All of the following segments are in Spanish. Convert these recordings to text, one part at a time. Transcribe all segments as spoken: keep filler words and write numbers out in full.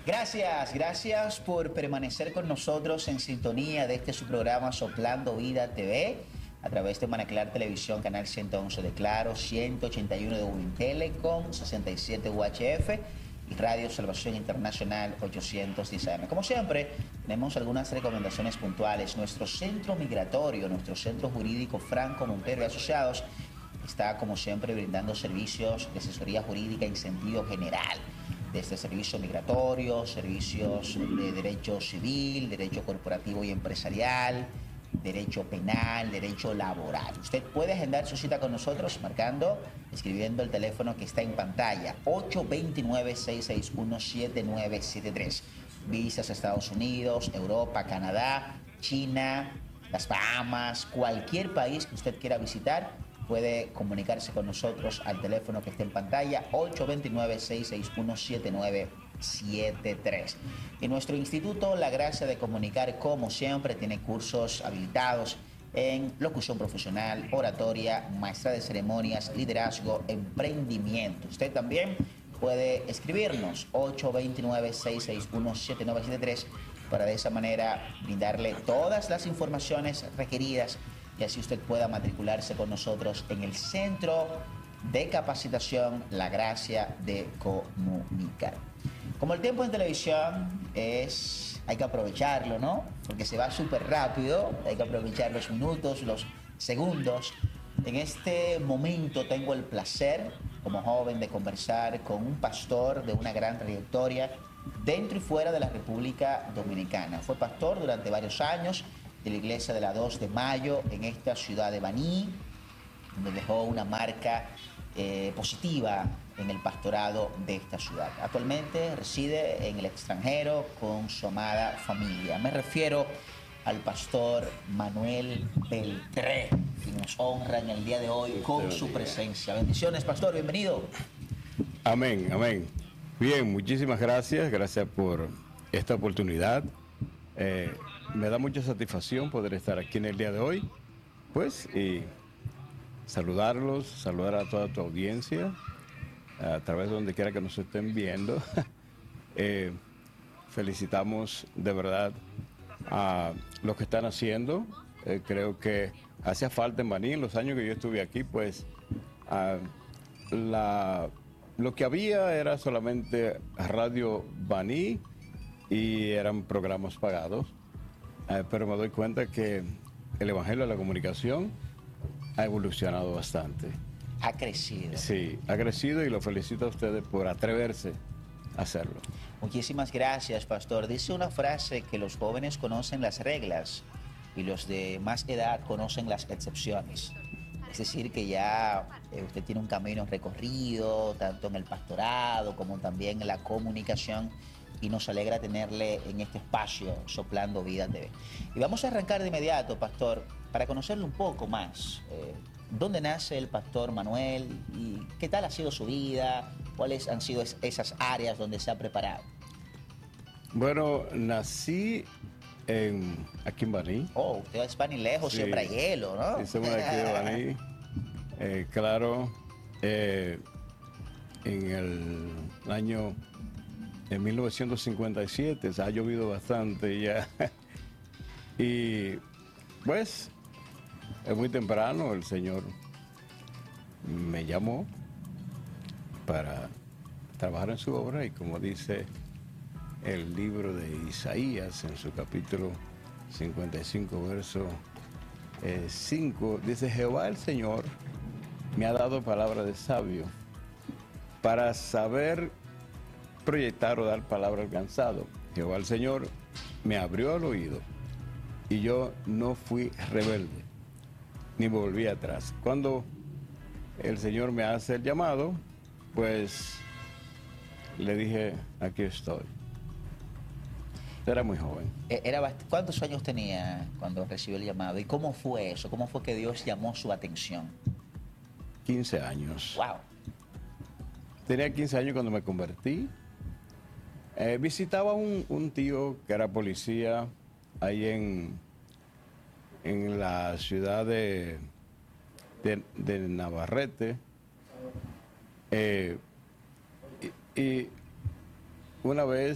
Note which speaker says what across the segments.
Speaker 1: Gracias, gracias por permanecer con nosotros en sintonía de este su programa Soplando Vida T V a través de Manaclar Televisión, canal ciento once de Claro, ciento ochenta y uno de Win Telecom, sesenta y siete U H F y Radio Salvación Internacional ochocientos diez A M. Como siempre, tenemos algunas recomendaciones puntuales. Nuestro centro migratorio, nuestro centro jurídico Franco Montero y Asociados está, como siempre, brindando servicios de asesoría jurídica en sentido general, desde servicio migratorio, servicios de derecho civil, derecho corporativo y empresarial, derecho penal, derecho laboral. Usted puede agendar su cita con nosotros marcando, escribiendo el teléfono que está en pantalla, ocho dos nueve, seis seis uno, siete nueve siete tres. Visas a Estados Unidos, Europa, Canadá, China, las Bahamas, cualquier país que usted quiera visitar, puede comunicarse con nosotros al teléfono que está en pantalla, ocho dos nueve, seis seis uno, siete nueve siete tres. Y nuestro instituto, La Gracia de Comunicar, como siempre, tiene cursos habilitados en locución profesional, oratoria, maestra de ceremonias, liderazgo, emprendimiento. Usted también puede escribirnos ocho dos nueve, seis seis uno, siete nueve siete tres para de esa manera brindarle todas las informaciones requeridas y así usted pueda matricularse con nosotros en el Centro de Capacitación La Gracia de Comunicar. Como el tiempo en televisión es, hay que aprovecharlo, ¿no? Porque se va súper rápido, hay que aprovechar los minutos, los segundos. En este momento tengo el placer, como joven, de conversar con un pastor de una gran trayectoria dentro y fuera de la República Dominicana. Fue pastor durante varios años de la iglesia de la dos de mayo en esta ciudad de Baní, donde dejó una marca eh, positiva en el pastorado de esta ciudad. Actualmente reside en el extranjero con su amada familia. Me refiero al pastor Manuel Beltré, que nos honra en el día de hoy con su presencia. Bendiciones, pastor, bienvenido.
Speaker 2: Amén, amén. Bien, muchísimas gracias, gracias por esta oportunidad. Eh, me da mucha satisfacción poder estar aquí en el día de hoy, pues, y saludarlos, saludar a toda tu audiencia, a través de donde quiera que nos estén viendo. eh, felicitamos de verdad a los que están haciendo. Eh, creo que hacía falta en Baní, en los años que yo estuve aquí, pues, a la, lo que había era solamente Radio Baní y eran programas pagados. Eh, pero me doy cuenta que el Evangelio de la Comunicación ha evolucionado bastante.
Speaker 1: Ha crecido.
Speaker 2: Sí, ha crecido y lo felicito a ustedes por atreverse a hacerlo.
Speaker 1: Muchísimas gracias, pastor. Dice una frase que los jóvenes conocen las reglas y los de más edad conocen las excepciones. Es decir, que ya eh, usted tiene un camino recorrido, tanto en el pastorado como también en la comunicación, y nos alegra tenerle en este espacio Soplando Vida T V. Y vamos a arrancar de inmediato, pastor, para conocerlo un poco más. Eh, ¿Dónde nace el pastor Manuel y qué tal ha sido su vida? ¿Cuáles han sido es, esas áreas donde se ha preparado?
Speaker 2: Bueno, nací en, aquí en Baní.
Speaker 1: Oh, usted es Baní lejos,
Speaker 2: Sí.
Speaker 1: siembra hielo, ¿no?
Speaker 2: Sí, somos de aquí de Baní. Eh, claro, eh, en el año en mil novecientos cincuenta y siete, o sea, ha llovido bastante ya. Y pues, es muy temprano, el Señor me llamó para trabajar en su obra y como dice el libro de Isaías en su capítulo cincuenta y cinco, verso eh, cinco, dice: Jehová el Señor me ha dado palabra de sabio para saber proyectar o dar palabra al cansado. Jehová el Señor me abrió el oído y yo no fui rebelde ni volví atrás. Cuando el Señor me hace el llamado, pues le dije: aquí estoy. Era muy joven.
Speaker 1: Era bast- ¿Cuántos años tenía cuando recibió el llamado? ¿Y cómo fue eso? ¿Cómo fue que Dios llamó su atención?
Speaker 2: quince años.
Speaker 1: ¡Wow!
Speaker 2: Tenía quince años cuando me convertí. Eh, visitaba un, un tío que era policía ahí en, en la ciudad de, de, de Navarrete. Eh, y, y una vez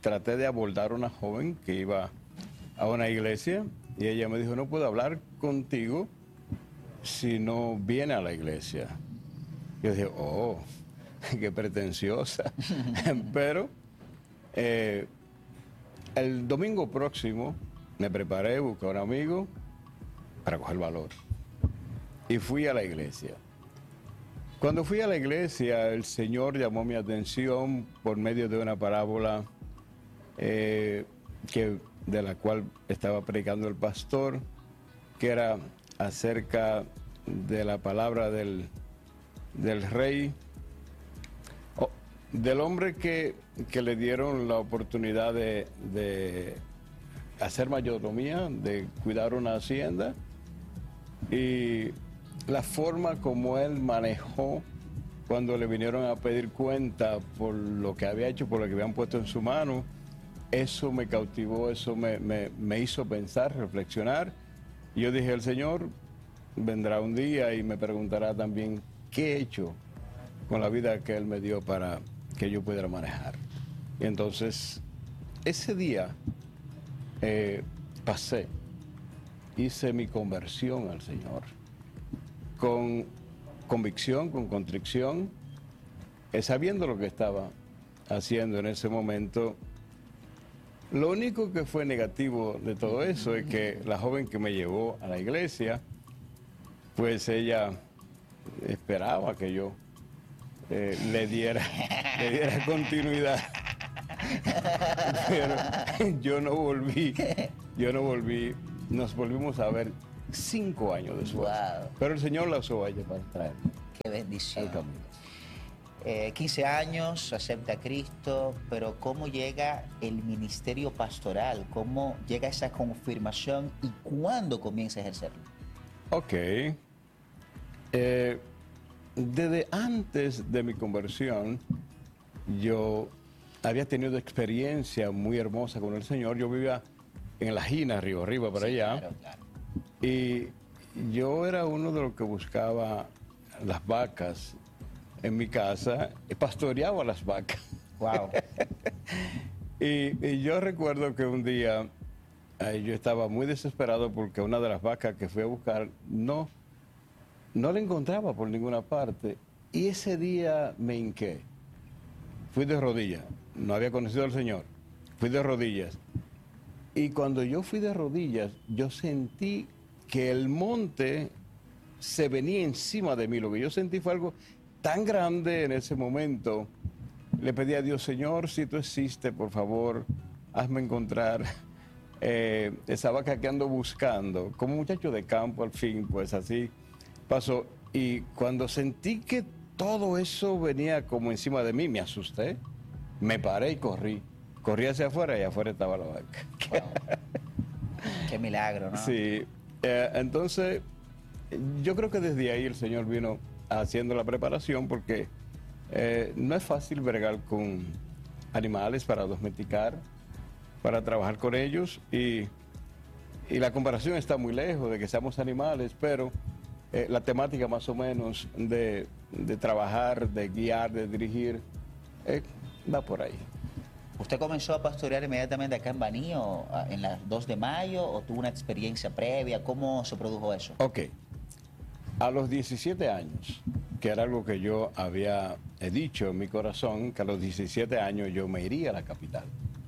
Speaker 2: traté de abordar a una joven que iba a una iglesia y ella me dijo, no puedo hablar contigo si no viene a la iglesia. Yo dije, oh, qué pretenciosa. Pero eh, el domingo próximo me preparé, busqué a un amigo para coger valor y fui a la iglesia. Cuando fui a la iglesia, el Señor llamó mi atención por medio de una parábola eh, que, de la cual estaba predicando el pastor, que era acerca de la palabra del, del rey, oh, del hombre que, que le dieron la oportunidad de, de hacer mayordomía, de cuidar una hacienda, y la forma como él manejó cuando le vinieron a pedir cuenta por lo que había hecho, por lo que habían puesto en su mano, eso me cautivó, eso me, me, me hizo pensar, reflexionar. Y yo dije, el Señor vendrá un día y me preguntará también qué he hecho con la vida que Él me dio para que yo pudiera manejar. Y entonces, ese día eh, pasé, hice mi conversión al Señor, con convicción, con contrición, eh, sabiendo lo que estaba haciendo en ese momento. Lo único que fue negativo de todo eso es que la joven que me llevó a la iglesia, pues ella esperaba que yo eh, le diera, le diera continuidad. Pero yo no volví, yo no volví, nos volvimos a ver cinco años después.
Speaker 1: Wow.
Speaker 2: Pero el Señor la usó a ella para traerme
Speaker 1: Qué bendición.
Speaker 2: al camino.
Speaker 1: Eh, quince años, acepta a Cristo, pero ¿cómo llega el ministerio pastoral? ¿Cómo llega esa confirmación y cuándo comienza a ejercerlo?
Speaker 2: Ok. Eh, desde antes de mi conversión, yo había tenido experiencia muy hermosa con el Señor. Yo vivía en La Gina, Río Arriba, por
Speaker 1: Sí,
Speaker 2: allá.
Speaker 1: claro, claro.
Speaker 2: Y yo era uno de los que buscaba las vacas en mi casa, y pastoreaba las vacas.
Speaker 1: Wow.
Speaker 2: y, y yo recuerdo que un día eh, yo estaba muy desesperado porque una de las vacas que fui a buscar no, no la encontraba por ninguna parte. Y ese día me hinqué. Fui de rodillas. No había conocido al Señor. Fui de rodillas. Y cuando yo fui de rodillas, yo sentí que el monte se venía encima de mí. Lo que yo sentí fue algo tan grande en ese momento. Le pedí a Dios, Señor, si tú existes, por favor, hazme encontrar eh, esa vaca que ando buscando. Como muchacho de campo, al fin, pues así pasó. Y cuando sentí que todo eso venía como encima de mí, me asusté, me paré y corrí. Corrí hacia afuera y afuera estaba la vaca.
Speaker 1: Wow. Qué milagro, ¿no?
Speaker 2: Sí, eh, entonces yo creo que desde ahí el Señor vino haciendo la preparación porque eh, no es fácil bregar con animales para domesticar, para trabajar con ellos y, y la comparación está muy lejos de que seamos animales, pero eh, la temática más o menos de, de trabajar, de guiar, de dirigir, eh, va por ahí.
Speaker 1: ¿Usted comenzó a pastorear inmediatamente acá en Baní o ah, en las dos de mayo o tuvo una experiencia previa? ¿Cómo se produjo eso?
Speaker 2: Ok. A los diecisiete años, que era algo que yo había dicho en mi corazón, que a los diecisiete años yo me iría a la capital.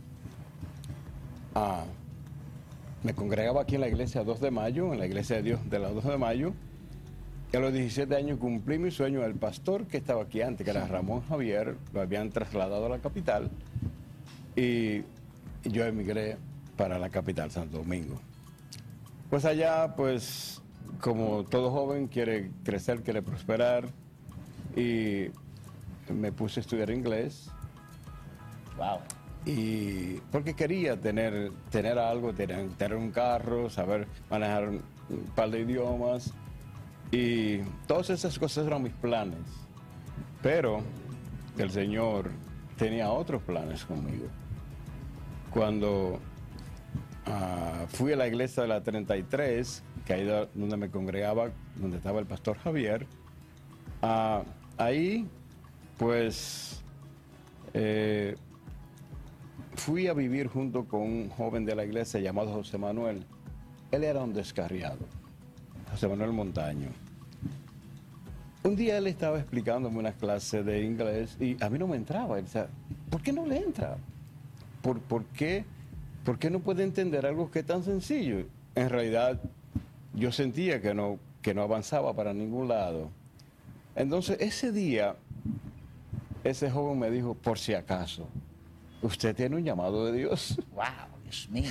Speaker 2: Ah, me congregaba aquí en la iglesia dos de mayo, en la iglesia de Dios de la dos de mayo, y a los diecisiete años cumplí mi sueño. El pastor que estaba aquí antes, que era Ramón Javier, lo habían trasladado a la capital, y yo emigré para la capital, Santo Domingo. Pues allá, pues, como todo joven, quiere crecer, quiere prosperar, y me puse a estudiar inglés.
Speaker 1: Wow.
Speaker 2: Y porque quería tener, tener algo, tener, tener un carro, saber manejar un par de idiomas, y todas esas cosas eran mis planes. Pero el Señor tenía otros planes conmigo. Cuando uh, fui a la iglesia de la treinta y tres, que ahí era donde me congregaba, donde estaba el pastor Javier, uh, ahí pues eh, fui a vivir junto con un joven de la iglesia llamado José Manuel. Él era un descarriado, José Manuel Montaño. Un día él estaba explicándome una clase de inglés y a mí no me entraba. Él decía, ¿por qué no le entra? ¿Por, por, qué, ¿Por qué no puede entender algo que es tan sencillo? En realidad, yo sentía que no, que no avanzaba para ningún lado. Entonces, ese día, ese joven me dijo, por si acaso, usted tiene un llamado de Dios.
Speaker 1: ¡Wow! Dios mío.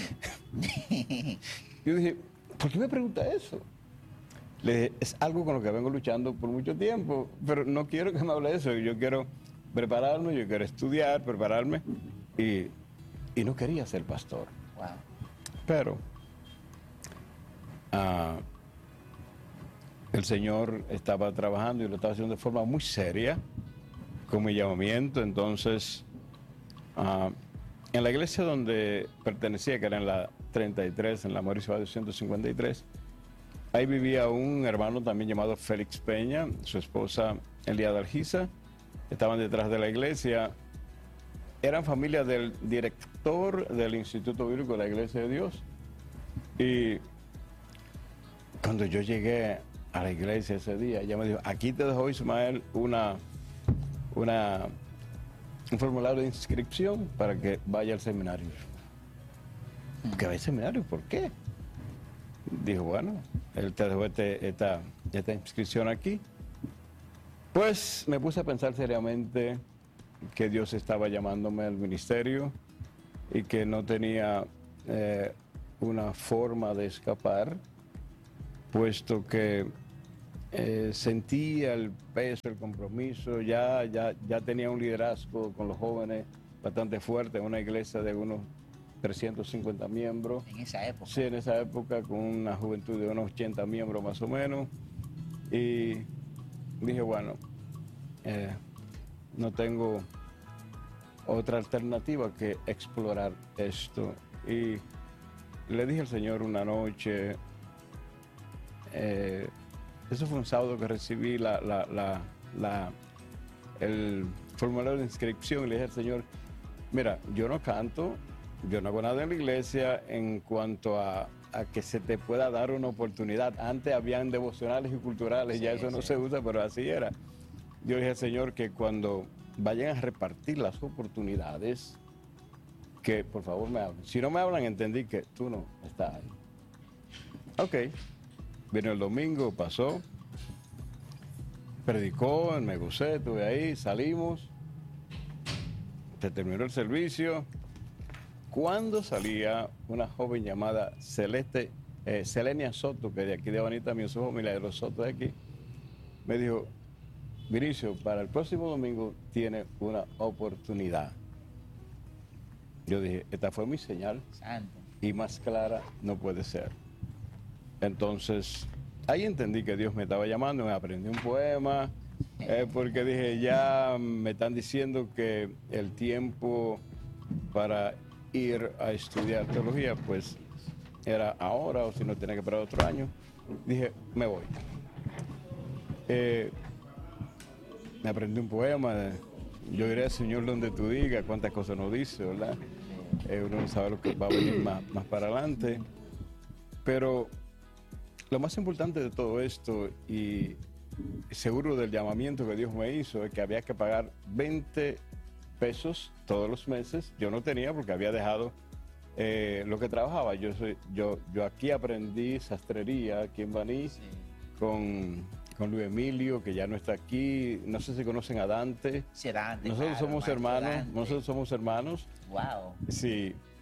Speaker 2: Yo dije, ¿por qué me pregunta eso? Le dije, es algo con lo que vengo luchando por mucho tiempo, pero no quiero que me hable de eso. Yo quiero prepararme, yo quiero estudiar, prepararme, y, y no quería ser pastor.
Speaker 1: Wow.
Speaker 2: Pero uh, el Señor estaba trabajando y lo estaba haciendo de forma muy seria con mi llamamiento. Entonces, uh, en la iglesia donde pertenecía, que era en la treinta y tres, en la Mauricio Báez ciento cincuenta y tres, ahí vivía un hermano también llamado Félix Peña, su esposa Eliada Algiza, estaban detrás de la iglesia. Eran familia del director del Instituto Bíblico de la Iglesia de Dios. Y cuando yo llegué a la iglesia ese día, ella me dijo, aquí te dejó Ismael una, una, un formulario de inscripción para que vaya al seminario. ¿Que vaya al seminario? ¿Por qué? Dijo, bueno, él te dejó este, esta, esta inscripción aquí. Pues me puse a pensar seriamente que Dios estaba llamándome al ministerio y que no tenía eh, una forma de escapar, puesto que eh, sentía el peso, el compromiso, ya, ya, ya tenía un liderazgo con los jóvenes bastante fuerte en una iglesia de unos trescientos cincuenta miembros.
Speaker 1: En esa época.
Speaker 2: Sí, en esa época, con una juventud de unos ochenta miembros más o menos. Y dije, bueno, eh, no tengo otra alternativa que explorar esto. Y le dije al Señor una noche, eh, eso fue un sábado que recibí la, la, la, la, el formulario de inscripción, y le dije al Señor, mira, yo no canto, yo no hago nada en la iglesia en cuanto a, a que se te pueda dar una oportunidad. Antes habían devocionales y culturales, sí, ya eso sí. No se usa, pero así era. Yo dije al Señor que cuando vayan a repartir las oportunidades, que por favor me hablen. Si no me hablan, entendí que tú no estás ahí. Ok. Vino el domingo, pasó, predicó, me gocé, estuve ahí, salimos, se terminó el servicio. Cuando salía una joven llamada Celeste, eh, Selenia Soto, que de aquí de Bonita, mi ojos Milagros Soto de aquí, me dijo, Vinicio, para el próximo domingo tiene una oportunidad. Yo dije, esta fue mi señal.
Speaker 1: Santo.
Speaker 2: Y más clara no puede ser. Entonces, ahí entendí que Dios me estaba llamando, me aprendí un poema, eh, porque dije, ya me están diciendo que el tiempo para ir a estudiar teología, pues era ahora, o si no tenía que esperar otro año. Dije, me voy. Eh, me aprendí un poema, yo iré al Señor donde tú digas, cuántas cosas nos dice, ¿verdad? Eh, uno no sabe lo que va a venir más, más para adelante. Pero lo más importante de todo esto, y seguro del llamamiento que Dios me hizo, es que había que pagar veinte pesos todos los meses. Yo no tenía porque había dejado eh, lo que trabajaba. Yo, soy, yo, yo aquí aprendí sastrería, aquí en Baní, sí. con, con Luis Emilio, que ya no está aquí. No sé si conocen a Dante.
Speaker 1: Sí, Dante,
Speaker 2: nosotros
Speaker 1: claro,
Speaker 2: somos hermanos.
Speaker 1: Dante.
Speaker 2: Nosotros somos hermanos.
Speaker 1: Wow.
Speaker 2: Sí.